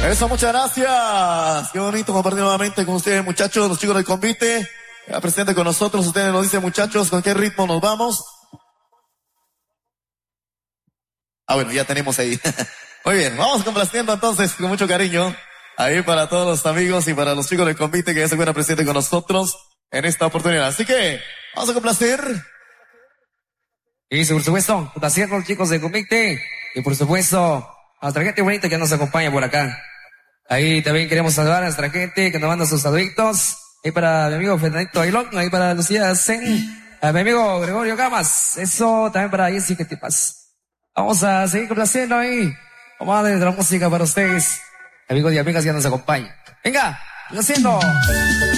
Eso, muchas gracias. Qué bonito compartir nuevamente con ustedes, muchachos, los chicos del convite. Presente con nosotros, ustedes nos dicen, muchachos, con qué ritmo nos vamos. Bueno, ya tenemos ahí. Muy bien, vamos complaciendo entonces con mucho cariño. Ahí para todos los amigos y para los chicos del convite que ya se encuentran presentes con nosotros en esta oportunidad. Así que, vamos a complacer. Y por supuesto, complaciendo a los chicos del convite. Y por supuesto, a nuestra gente bonita que nos acompaña por acá. Ahí también queremos saludar a nuestra gente que nos manda sus saluditos. Ahí para mi amigo Fernandito Ailón, ahí para Lucía Zen, a mi amigo Gregorio Gamas. Eso también para Jessica Tipas. Vamos a seguir complaciendo ahí. Vamos a darle la música para ustedes, amigos y amigas que nos acompañan. Venga, complaciendo.